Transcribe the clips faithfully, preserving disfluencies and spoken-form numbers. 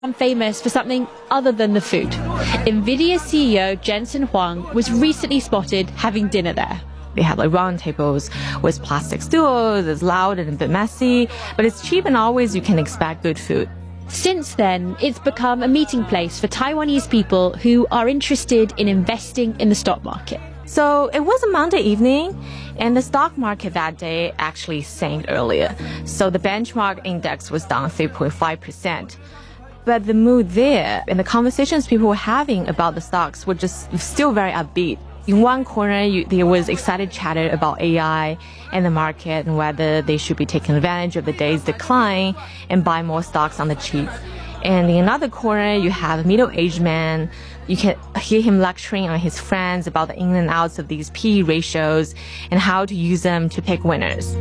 I'm famous for something other than the food. NVIDIA C E O Jensen Huang was recently spotted having dinner there. They have like round tables with plastic stools. It's loud and a bit messy, but it's cheap and always you can expect good food. Since then, it's become a meeting place for Taiwanese people who are interested in investing in the stock market. So it was a Monday evening, and the stock market that day actually sank earlier. So the benchmark index was down three point five percent. But the mood there and the conversations people were having about the stocks were just still very upbeat. In one corner, you, there was excited chatter about A I and the market and whether they should be taking advantage of the day's decline and buy more stocks on the cheap. And in another corner, you have a middle-aged man. You can hear him lecturing on his friends about the in and outs of these P E ratios and how to use them to pick winners.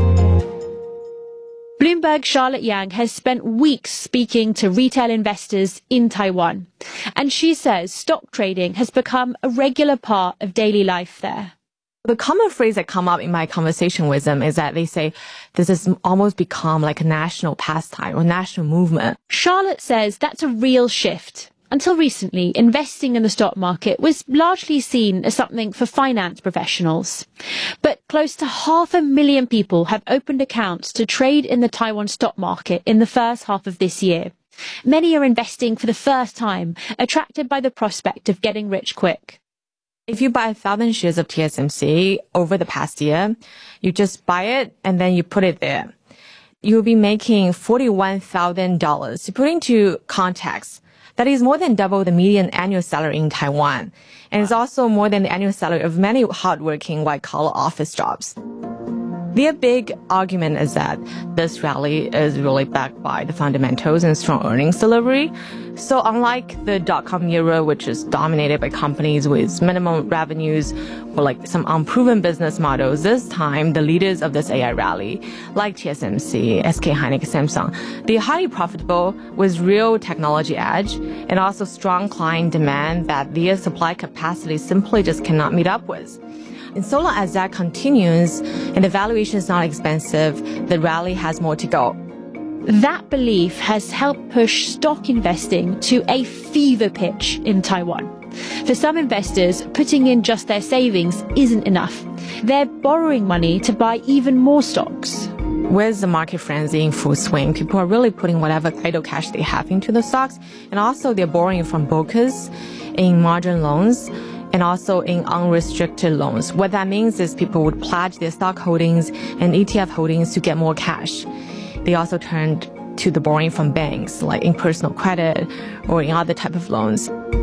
Bloomberg's Charlotte Yang has spent weeks speaking to retail investors in Taiwan, and she says stock trading has become a regular part of daily life there. The common phrase that come up in my conversation with them is that they say this has almost become like a national pastime or national movement. Charlotte says that's a real shift. Until recently, investing in the stock market was largely seen as something for finance professionals. But close to half a million people have opened accounts to trade in the Taiwan stock market in the first half of this year. Many are investing for the first time, attracted by the prospect of getting rich quick. If you buy a thousand shares of T S M C over the past year, you just buy it and then you put it there. You'll be making forty-one thousand dollars. To put into context, that is more than double the median annual salary in Taiwan. And it's also more than the annual salary of many hardworking white-collar office jobs. Their big argument is that this rally is really backed by the fundamentals and strong earnings delivery. So unlike the dot-com era, which is dominated by companies with minimum revenues or like some unproven business models, this time the leaders of this A I rally, like T S M C, S K Hynix, Samsung, they're highly profitable with real technology edge and also strong client demand that their supply capacity simply just cannot meet up with. And so long as that continues and the valuation is not expensive, the rally has more to go. That belief has helped push stock investing to a fever pitch in Taiwan. For some investors, putting in just their savings isn't enough. They're borrowing money to buy even more stocks. With the market frenzy in full swing, people are really putting whatever idle cash they have into the stocks, and also they're borrowing from brokers in margin loans and also in unrestricted loans. What that means is people would pledge their stock holdings and E T F holdings to get more cash. They also turned to the borrowing from banks, like in personal credit or in other type of loans.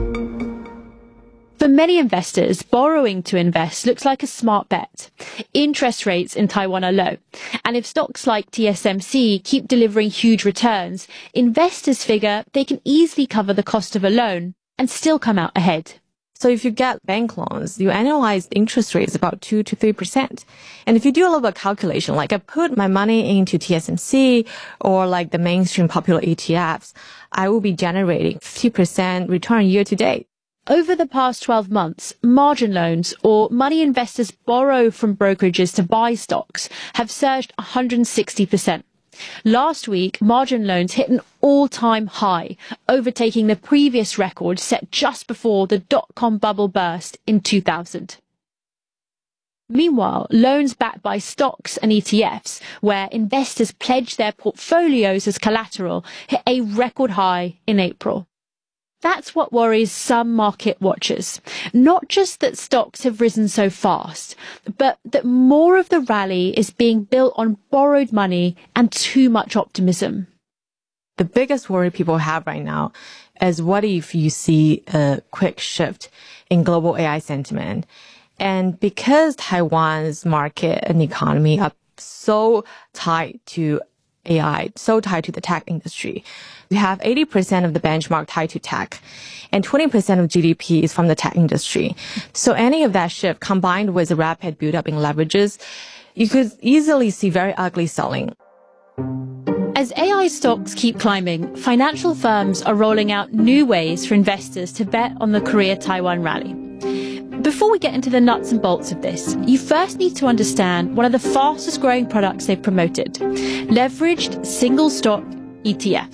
For many investors, borrowing to invest looks like a smart bet. Interest rates in Taiwan are low, and if stocks like T S M C keep delivering huge returns, investors figure they can easily cover the cost of a loan and still come out ahead. So if you get bank loans, your annualized interest rate is about two to three percent. And if you do a little bit of calculation, like I put my money into T S M C or like the mainstream popular E T Fs, I will be generating fifty percent return year to date. Over the past twelve months, margin loans, or money investors borrow from brokerages to buy stocks, have surged one hundred sixty percent. Last week, margin loans hit an all-time high, overtaking the previous record set just before the dot-com bubble burst in two thousand. Meanwhile, loans backed by stocks and E T Fs, where investors pledge their portfolios as collateral, hit a record high in April. That's what worries some market watchers. Not just that stocks have risen so fast, but that more of the rally is being built on borrowed money and too much optimism. The biggest worry people have right now is what if you see a quick shift in global A I sentiment? And because Taiwan's market and economy are so tied to A I, so tied to the tech industry, we have eighty percent of the benchmark tied to tech, and twenty percent of G D P is from the tech industry. So any of that shift combined with a rapid buildup in leverages, you could easily see very ugly selling. As A I stocks keep climbing, financial firms are rolling out new ways for investors to bet on the Korea-Taiwan rally. Before we get into the nuts and bolts of this, you first need to understand one of the fastest growing products they've promoted, leveraged single stock E T Fs.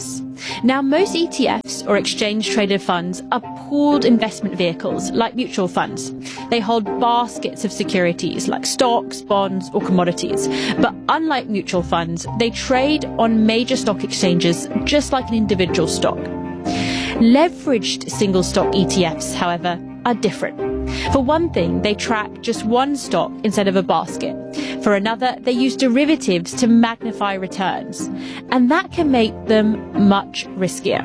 Now, most E T Fs, or exchange-traded funds, are pooled investment vehicles, like mutual funds. They hold baskets of securities, like stocks, bonds, or commodities. But unlike mutual funds, they trade on major stock exchanges, just like an individual stock. Leveraged single-stock E T Fs, however, are different. For one thing, they track just one stock instead of a basket. For another, they use derivatives to magnify returns. And that can make them much riskier.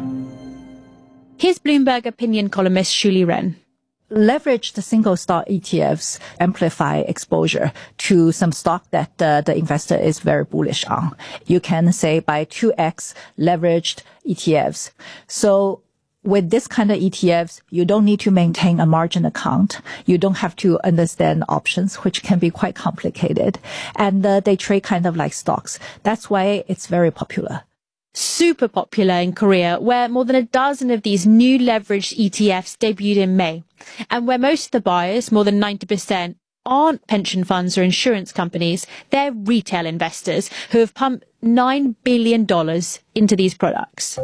Here's Bloomberg opinion columnist Shu Li Ren. Leveraged single stock E T Fs amplify exposure to some stock that uh, the investor is very bullish on. You can say by two x leveraged E T Fs. So with this kind of E T Fs, you don't need to maintain a margin account. You don't have to understand options, which can be quite complicated. And uh, they trade kind of like stocks. That's why it's very popular. Super popular in Korea, where more than a dozen of these new leveraged E T Fs debuted in May, and where most of the buyers, more than ninety percent, aren't pension funds or insurance companies. They're retail investors who have pumped nine billion dollars into these products.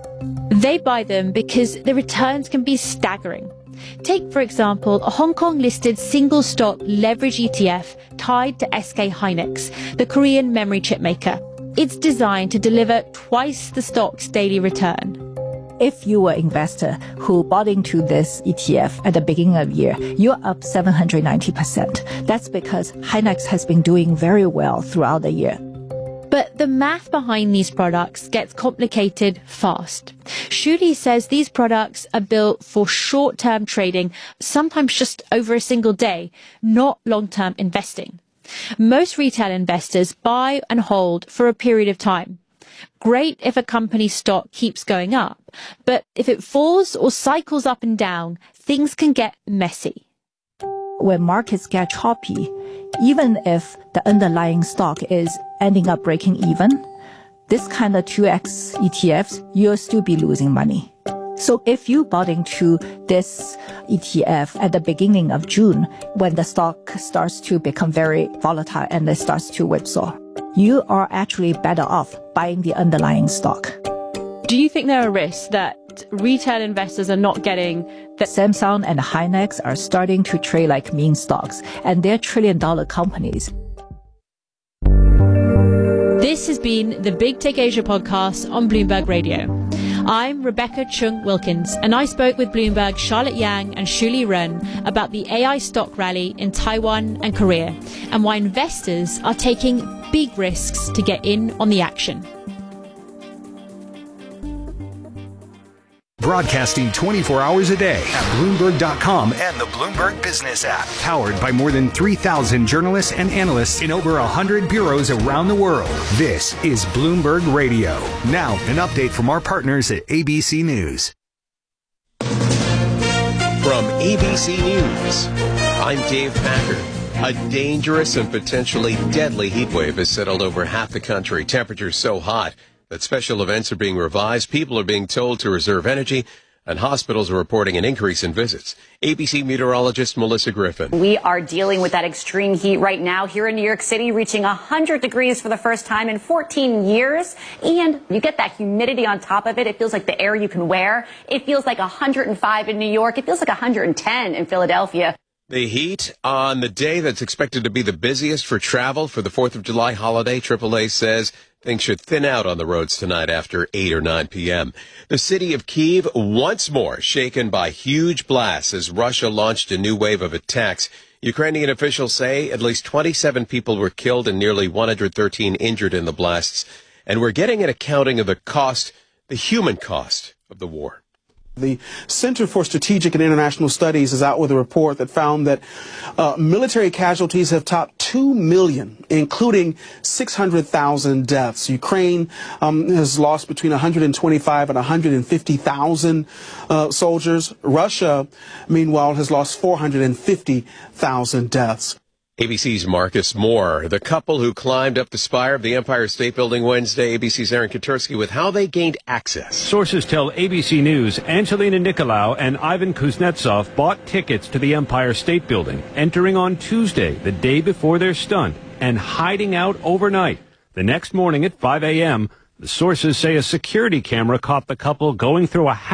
They buy them because the returns can be staggering. Take, for example, a Hong Kong-listed single-stock leverage E T F tied to S K Hynix, the Korean memory chip maker. It's designed to deliver twice the stock's daily return. If you were an investor who bought into this E T F at the beginning of the year, you're up seven hundred ninety percent. That's because Hynix has been doing very well throughout the year. But the math behind these products gets complicated fast. Shu Li says these products are built for short-term trading, sometimes just over a single day, not long-term investing. Most retail investors buy and hold for a period of time. Great if a company's stock keeps going up, but if it falls or cycles up and down, things can get messy. When markets get choppy, even if the underlying stock is ending up breaking even, this kind of two x E T Fs, you'll still be losing money. So if you bought into this E T F at the beginning of June, when the stock starts to become very volatile and it starts to whipsaw, you are actually better off buying the underlying stock. Do you think there are risks that retail investors are not getting that? Samsung and Hynix are starting to trade like meme stocks, and they're trillion dollar companies. This has been the Big Tech Asia podcast on Bloomberg Radio. I'm Rebecca Chung Wilkins, and I spoke with Bloomberg's Charlotte Yang and Shu Li Ren about the A I stock rally in Taiwan and Korea, and why investors are taking big risks to get in on the action. Broadcasting twenty-four hours a day at Bloomberg dot com and the Bloomberg Business app. Powered by more than three thousand journalists and analysts in over one hundred bureaus around the world. This is Bloomberg Radio. Now, an update from our partners at A B C News. From A B C News, I'm Dave Packard. A dangerous and potentially deadly heat wave has settled over half the country. Temperatures so hot that special events are being revised, people are being told to reserve energy, and hospitals are reporting an increase in visits. A B C meteorologist Melissa Griffin. We are dealing with that extreme heat right now here in New York City, reaching one hundred degrees for the first time in fourteen years. And you get that humidity on top of it. It feels like the air you can wear. It feels like one hundred five in New York. It feels like one hundred ten in Philadelphia. The heat on the day that's expected to be the busiest for travel for the fourth of July holiday, triple A says things should thin out on the roads tonight after eight or nine p.m. The city of Kyiv once more shaken by huge blasts as Russia launched a new wave of attacks. Ukrainian officials say at least twenty-seven people were killed and nearly one hundred thirteen injured in the blasts. And we're getting an accounting of the cost, the human cost of the war. The Center for Strategic and International Studies is out with a report that found that uh, military casualties have topped two million, including six hundred thousand deaths. Ukraine um, has lost between one hundred twenty-five and one hundred fifty thousand uh, soldiers. Russia, meanwhile, has lost four hundred fifty thousand deaths. A B C's Marcus Moore, the couple who climbed up the spire of the Empire State Building Wednesday. A B C's Aaron Katursky with how they gained access. Sources tell A B C News Angelina Nicolaou and Ivan Kuznetsov bought tickets to the Empire State Building, entering on Tuesday, the day before their stunt, and hiding out overnight. The next morning at five a.m., The sources say a security camera caught the couple going through a